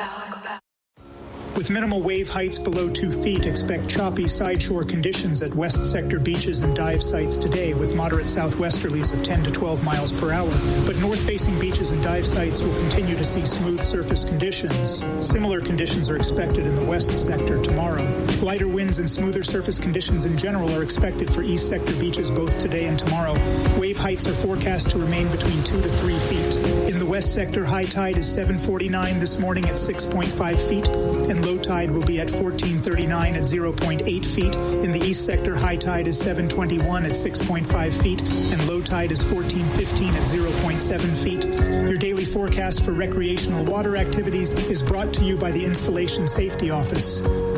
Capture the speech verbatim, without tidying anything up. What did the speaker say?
With minimal wave heights below two feet, expect choppy sideshore conditions at west sector beaches and dive sites today with moderate southwesterlies of ten to twelve miles per hour. But north-facing beaches and dive sites will continue to see smooth surface conditions. Similar conditions are expected in the west sector tomorrow. Lighter winds and smoother surface conditions in general are expected for east sector beaches both today and tomorrow. Wave heights are forecast to remain between two to three feet. In the west sector, high tide is seven forty-nine this morning at six point five feet, and low tide will be at fourteen thirty-nine at zero point eight feet. In the east sector, high tide is seven twenty-one at six point five feet, and low tide is fourteen fifteen at zero point seven feet. Your daily forecast for recreational water activities is brought to you by the Installation Safety Office.